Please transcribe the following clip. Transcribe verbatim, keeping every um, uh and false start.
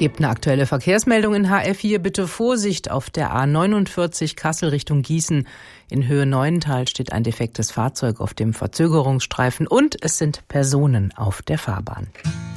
Gibt eine aktuelle Verkehrsmeldung in H R vier. Bitte Vorsicht auf der A neunundvierzig Kassel Richtung Gießen. In Höhe Neuental steht ein defektes Fahrzeug auf dem Verzögerungsstreifen und es sind Personen auf der Fahrbahn.